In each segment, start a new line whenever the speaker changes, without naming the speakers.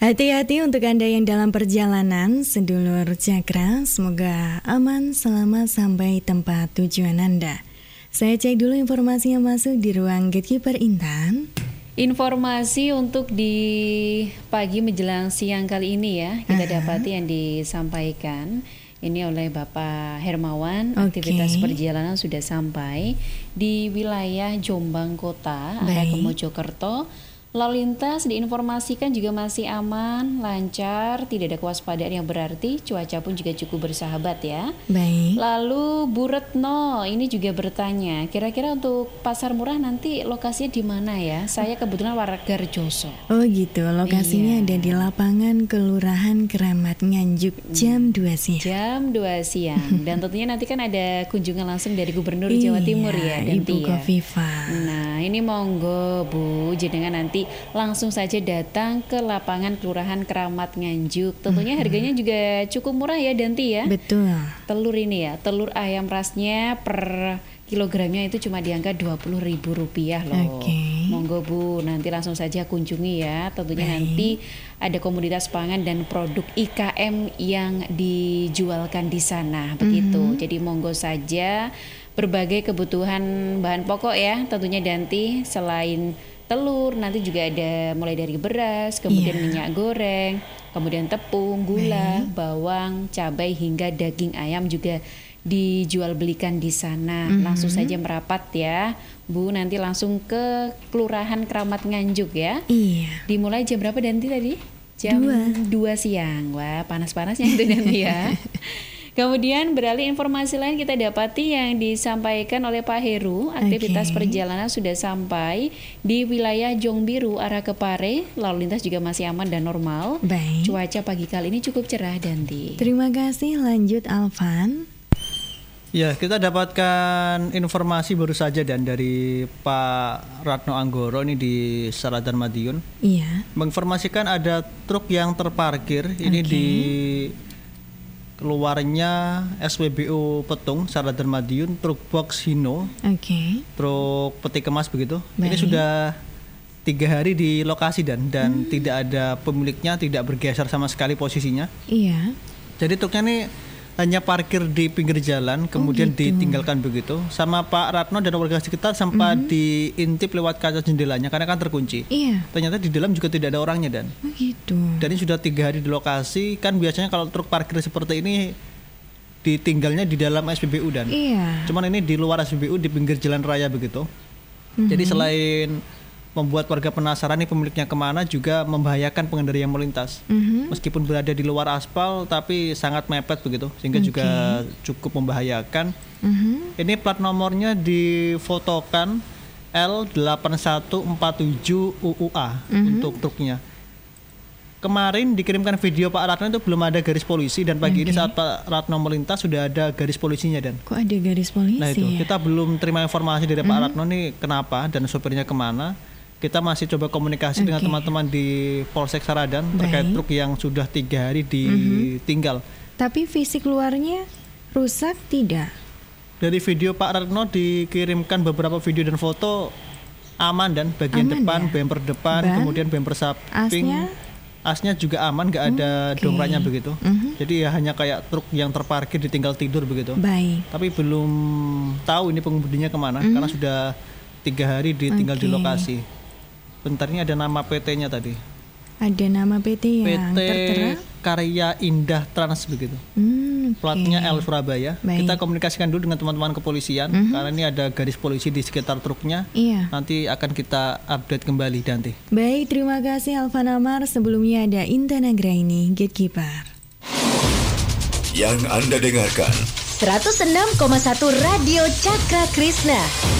Hati-hati untuk Anda yang dalam perjalanan, sedulur Cakra, semoga aman selamat sampai tempat tujuan Anda. Saya cek dulu informasi yang masuk di ruang Gatekeeper Intan.
Informasi untuk di pagi menjelang siang kali ini ya, kita dapati yang disampaikan ini oleh Bapak Hermawan. Aktivitas perjalanan sudah sampai di wilayah Jombang Kota, arah ke Mojokerto. Lalu lintas diinformasikan juga masih aman, lancar, tidak ada kewaspadaan yang berarti, cuaca pun juga cukup bersahabat ya.
Baik.
Lalu Bu Retno ini juga bertanya, kira-kira untuk pasar murah nanti lokasinya di mana ya? Saya kebetulan warga Rejoso.
Oh gitu, lokasinya ada di lapangan Kelurahan Keramat Nganjuk jam 2 siang.
Jam 2 siang. Dan tentunya nanti kan ada kunjungan langsung dari Gubernur Jawa Timur ya,
Ibu Kofifa.
Nah, ini monggo Bu, jenengan nanti langsung saja datang ke lapangan Kelurahan Keramat Nganjuk. Tentunya harganya juga cukup murah ya Danti ya.
Betul.
Telur ini ya, telur ayam rasnya per kilogramnya itu cuma di angka Rp20.000 loh. Monggo Bu, nanti langsung saja kunjungi ya. Tentunya nanti ada komoditas pangan dan produk IKM yang dijualkan di sana begitu. Jadi monggo saja, berbagai kebutuhan bahan pokok ya tentunya Danti. Selain telur, nanti juga ada mulai dari beras, kemudian minyak goreng, kemudian tepung, gula, bawang, cabai hingga daging ayam juga dijual belikan di sana. Langsung saja merapat ya Bu, nanti langsung ke Kelurahan Keramat Nganjuk ya.
Iya.
Dimulai jam berapa Danti tadi? Jam 2 siang. Wah, panas-panasnya itu Danti ya. Kemudian beralih informasi lain kita dapati yang disampaikan oleh Pak Heru, aktivitas perjalanan sudah sampai di wilayah Jongbiru arah ke Pare, lalu lintas juga masih aman dan normal.
Baik.
Cuaca pagi kali ini cukup cerah Danti.
Terima kasih, lanjut Alvan.
Ya, kita dapatkan informasi baru saja dan dari Pak Ratno Anggoro ini di Saradan Madiun.
Iya.
Menginformasikan ada truk yang terparkir ini di keluarnya SPBU Petung Saradan Madiun, truk box Hino, truk peti kemas begitu. Ini sudah 3 hari di lokasi dan tidak ada pemiliknya, tidak bergeser sama sekali posisinya.
Iya.
Jadi truknya ini hanya parkir di pinggir jalan, kemudian ditinggalkan begitu. Sama Pak Ratno dan warga sekitar sempat diintip lewat kaca jendelanya karena kan terkunci.
Iya.
Ternyata di dalam juga tidak ada orangnya dan.
Begitu.
Dan ini sudah 3 hari di lokasi. Kan biasanya kalau truk parkir seperti ini ditinggalnya di dalam SPBU dan.
Iya.
Cuman ini di luar SPBU di pinggir jalan raya begitu. Jadi selain membuat warga penasaran nih pemiliknya kemana, juga membahayakan pengendara yang melintas. Meskipun berada di luar aspal tapi sangat mepet begitu, sehingga juga cukup membahayakan. Ini plat nomornya difotokan L8147 UUA untuk truknya. Kemarin dikirimkan video Pak Ratno itu belum ada garis polisi, dan pagi ini saat Pak Ratno melintas sudah ada garis polisinya dan.
Kok ada garis polisi?
Nah itu kita belum terima informasi dari Pak Ratno nih kenapa dan sopirnya kemana. Kita masih coba komunikasi dengan teman-teman di Polsek Saradan terkait truk yang sudah 3 hari ditinggal.
Tapi fisik luarnya rusak tidak?
Dari video Pak Ratno dikirimkan beberapa video dan foto aman dan bagian depan, bumper depan, kemudian bumper samping. Asnya juga aman, nggak ada dongkraknya begitu. Jadi ya hanya kayak truk yang terparkir ditinggal tidur begitu.
Baik.
Tapi belum tahu ini pengemudinya kemana karena sudah 3 hari ditinggal di lokasi. Bentar, ini ada nama PT-nya tadi.
Ada nama PT yang tertera?
Karya Indah Trans begitu. Platnya L Surabaya. Kita komunikasikan dulu dengan teman-teman kepolisian karena ini ada garis polisi di sekitar truknya. Nanti akan kita update kembali Danti.
Baik, terima kasih Alvan Amar. Sebelumnya ada Intan Agraini, Gatekeeper.
Yang Anda dengarkan
106,1 Radio Cakra Krishna.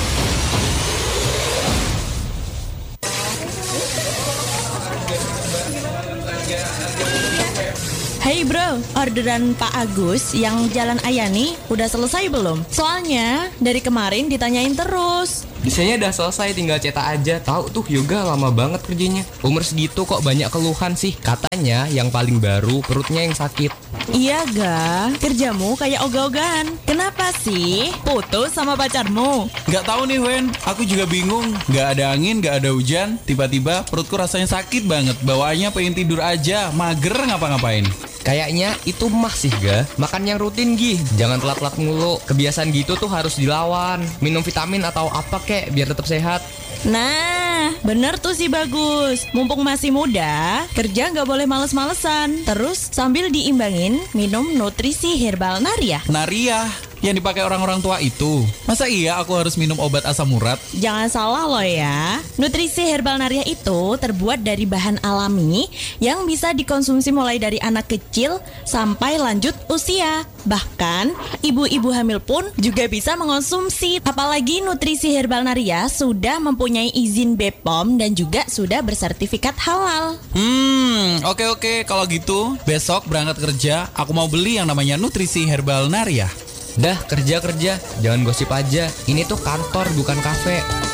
Hey bro, orderan Pak Agus yang Jalan Ayani udah selesai belum? Soalnya dari kemarin ditanyain terus.
Desainnya udah selesai, tinggal cetak aja. Tahu tuh yoga lama banget kerjanya. Umur segitu kok banyak keluhan sih. Katanya yang paling baru perutnya yang sakit.
Iya ga, kerjamu kayak ogah-ogahan. Kenapa sih? Putus sama pacarmu?
Nggak tahu nih Wen, aku juga bingung. Nggak ada angin, nggak ada hujan. Tiba-tiba perutku rasanya sakit banget. Bawaannya pengen tidur aja, mager ngapa-ngapain.
Kayaknya itu mah sih ga. Makan yang rutin Gi, jangan telat-telat mulu. Kebiasaan gitu tuh harus dilawan. Minum vitamin atau apa kek biar tetap sehat.
Nah, bener tuh si Bagus. Mumpung masih muda, kerja nggak boleh males-malesan. Terus sambil diimbangin, minum nutrisi herbal Naria.
Naria yang dipakai orang-orang tua itu. Masa iya aku harus minum obat asam urat?
Jangan salah loh ya. Nutrisi herbal Naria itu terbuat dari bahan alami yang bisa dikonsumsi mulai dari anak kecil sampai lanjut usia. Bahkan ibu-ibu hamil pun juga bisa mengonsumsi. Apalagi nutrisi herbal Naria sudah mempunyai izin BPOM dan juga sudah bersertifikat halal.
Oke. Kalau gitu besok berangkat kerja aku mau beli yang namanya nutrisi herbal Naria.
Dah kerja, jangan gosip aja. Ini tuh kantor bukan kafe.